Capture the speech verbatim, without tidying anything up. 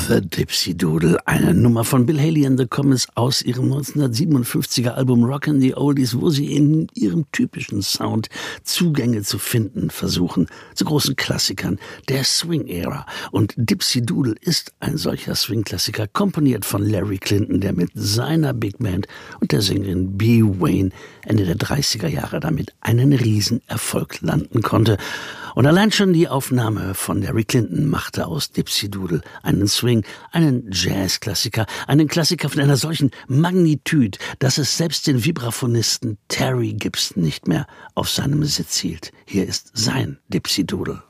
The Dipsy Doodle, eine Nummer von Bill Haley and the Comets aus ihrem neunzehnhundertsiebenundfünfziger Album Rockin' the Oldies, wo sie in ihrem typischen Sound Zugänge zu finden versuchen zu großen Klassikern der Swing-Ära. Und Dipsy Doodle ist ein solcher Swing-Klassiker, komponiert von Larry Clinton, der mit seiner Big Band und der Sängerin Bee Wayne Ende der dreißiger Jahre damit einen Riesenerfolg landen konnte. Und allein schon die Aufnahme von Larry Clinton machte aus Dipsy Doodle einen Swing, einen Jazz-Klassiker, einen Klassiker von einer solchen Magnitude, dass es selbst den Vibraphonisten Terry Gibson nicht mehr auf seinem Sitz hielt. Hier ist sein Dipsy Doodle.